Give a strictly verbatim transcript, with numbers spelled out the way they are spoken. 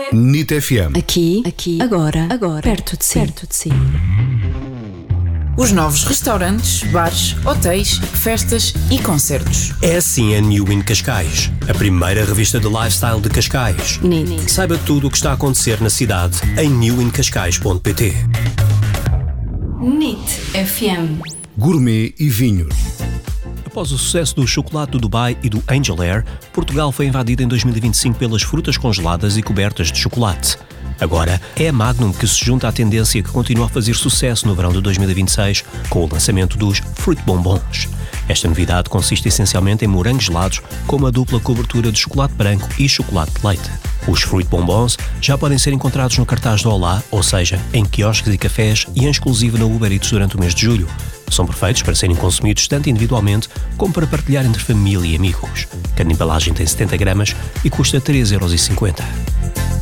N I T F M. Aqui, aqui, agora, agora, perto de si, perto de si. Os novos restaurantes, bares, hotéis, festas e concertos. É assim a New In Cascais, a primeira revista de lifestyle de Cascais. N I T. Saiba tudo o que está a acontecer na cidade em new in cascais ponto pt. N I T F M. Gourmet e vinhos. Após o sucesso do chocolate do Dubai e do Angel Air, Portugal foi invadido em dois mil e vinte e cinco pelas frutas congeladas e cobertas de chocolate. Agora, é a Magnum que se junta à tendência que continua a fazer sucesso no verão de dois mil e vinte e seis com o lançamento dos Fruit Bombons. Esta novidade consiste essencialmente em morangos gelados com uma dupla cobertura de chocolate branco e chocolate de leite. Os Fruit Bombons já podem ser encontrados no cartaz do Olá, ou seja, em quiosques e cafés e em exclusivo na Uber Eats durante o mês de julho. São perfeitos para serem consumidos tanto individualmente como para partilhar entre família e amigos. Cada embalagem tem setenta gramas e custa três euros e cinquenta.